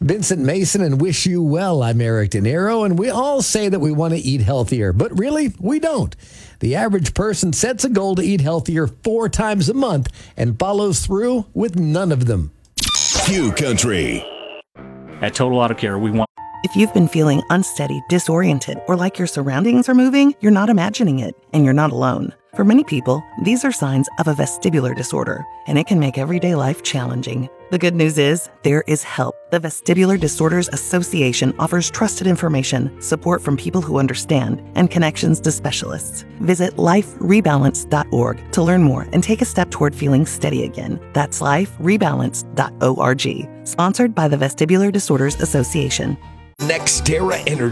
Vincent Mason and Wish You Well. I'm Eric De Niro, and we all say that we want to eat healthier, but really, we don't. The average person sets a goal to eat healthier 4 times a month and follows through with none of them. Q Country. At Total Auto Care, we want... If you've been feeling unsteady, disoriented, or like your surroundings are moving, you're not imagining it, and you're not alone. For many people, these are signs of a vestibular disorder, and it can make everyday life challenging. The good news is, there is help. The Vestibular Disorders Association offers trusted information, support from people who understand, and connections to specialists. Visit liferebalance.org to learn more and take a step toward feeling steady again. That's liferebalance.org. Sponsored by the Vestibular Disorders Association. NextEra Energy.